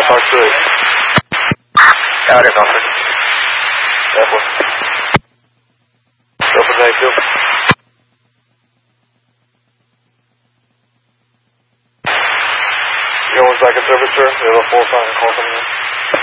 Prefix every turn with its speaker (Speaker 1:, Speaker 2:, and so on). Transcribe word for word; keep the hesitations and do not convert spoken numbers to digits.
Speaker 1: Talk to it. Got it, officer. Careful. Careful, thank you. You got one second service, sir? We have a full time call coming in.